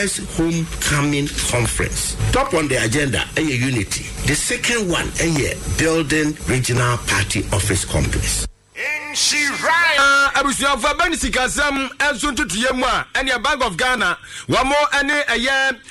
first homecoming conference. Top on the agenda, unity. The second one, building regional party office complex. Abusia for Benisika Sam and soon to Yemwa and your Bank of Ghana. One more and